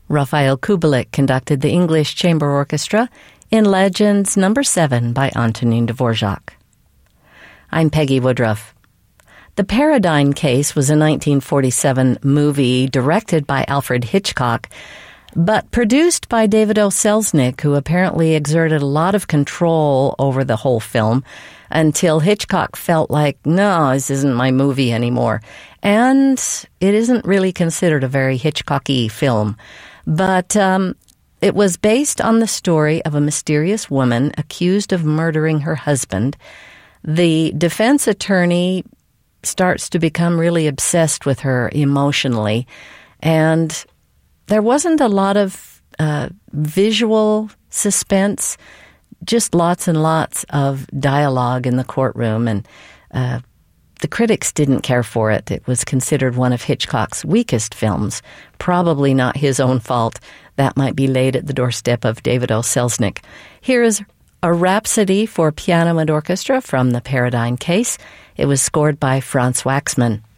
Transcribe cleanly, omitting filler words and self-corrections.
Rafael Kubelik conducted the English Chamber Orchestra in Legends No. 7 by Antonin Dvorak. I'm Peggy Woodruff. The Paradigm Case was a 1947 movie directed by Alfred Hitchcock, but produced by David O. Selznick, who apparently exerted a lot of control over the whole film until Hitchcock felt like, no, this isn't my movie anymore. And it isn't really considered a very Hitchcocky film. But it was based on the story of a mysterious woman accused of murdering her husband. The defense attorney starts to become really obsessed with her emotionally, and there wasn't a lot of visual suspense, just lots and lots of dialogue in the courtroom, and the critics didn't care for it. It was considered one of Hitchcock's weakest films, probably not his own fault. That might be laid at the doorstep of David O. Selznick. Here is a Rhapsody for Piano and Orchestra from The Paradigm Case. It was scored by Franz Waxman.